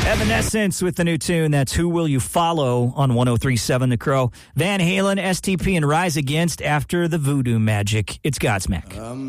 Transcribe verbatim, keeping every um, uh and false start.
Evanescence with the new tune. That's Who Will You Follow on one oh three point seven The Crow. Van Halen, S T P, and Rise Against after the Voodoo Magic. It's Godsmack. Um.